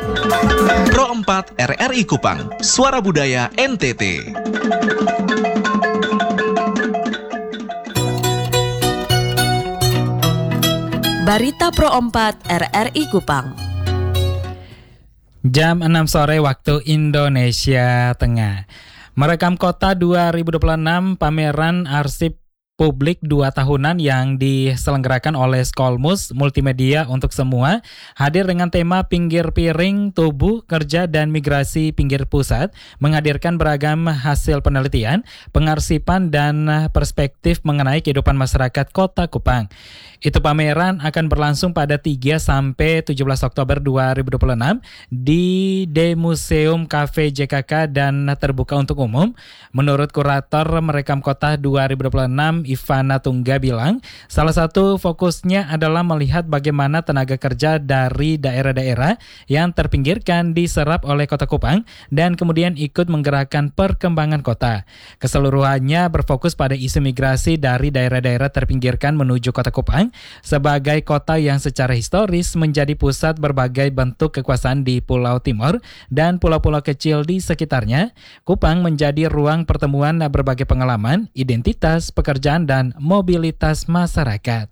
Pro 4 RRI Kupang, Suara Budaya NTT. Barita Pro 4 RRI Kupang. Jam 6 sore waktu Indonesia Tengah. Merekam Kota 2026 pameran arsip publik 2 tahunan yang diselenggarakan oleh Skolmus Multimedia untuk Semua hadir dengan tema Pinggir Piring, Tubuh, Kerja, dan Migrasi Pinggir Pusat, menghadirkan beragam hasil penelitian, pengarsipan, dan perspektif mengenai kehidupan masyarakat Kota Kupang. Itu pameran akan berlangsung pada 3 sampai 17 Oktober 2026 di D Museum Cafe JKK dan terbuka untuk umum. Menurut kurator Merekam Kota 2026 Ivana Tungga bilang, salah satu fokusnya adalah melihat bagaimana tenaga kerja dari daerah-daerah yang terpinggirkan diserap oleh Kota Kupang dan kemudian ikut menggerakkan perkembangan kota. Keseluruhannya berfokus pada isu migrasi dari daerah-daerah terpinggirkan menuju Kota Kupang sebagai kota yang secara historis menjadi pusat berbagai bentuk kekuasaan di Pulau Timur dan pulau-pulau kecil di sekitarnya. Kupang menjadi ruang pertemuan berbagai pengalaman, identitas, pekerjaan, dan mobilitas masyarakat.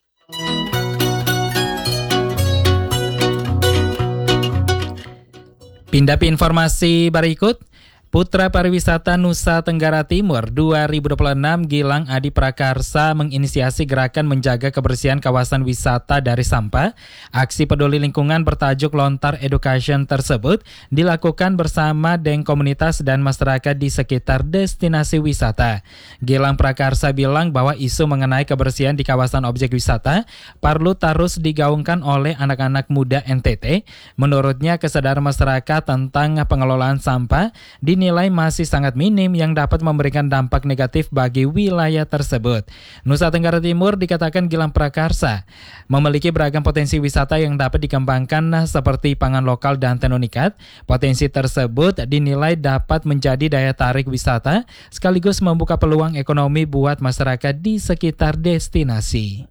Pindah informasi berikut. Putra Pariwisata Nusa Tenggara Timur 2026 Gilang Adi Prakarsa menginisiasi gerakan menjaga kebersihan kawasan wisata dari sampah. Aksi peduli lingkungan bertajuk Lontar Education tersebut dilakukan bersama dengan komunitas dan masyarakat di sekitar destinasi wisata. Gilang Prakarsa bilang bahwa isu mengenai kebersihan di kawasan objek wisata perlu terus digaungkan oleh anak-anak muda NTT. Menurutnya, kesadaran masyarakat tentang pengelolaan sampah dinilai masih sangat minim yang dapat memberikan dampak negatif bagi wilayah tersebut. Nusa Tenggara Timur, dikatakan Gilang Prakarsa, memiliki beragam potensi wisata yang dapat dikembangkan seperti pangan lokal dan tenun ikat. Potensi tersebut dinilai dapat menjadi daya tarik wisata sekaligus membuka peluang ekonomi buat masyarakat di sekitar destinasi.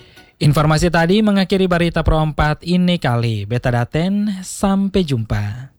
Informasi tadi mengakhiri Barita Pro 4 ini kali. Beta Daten, sampai jumpa.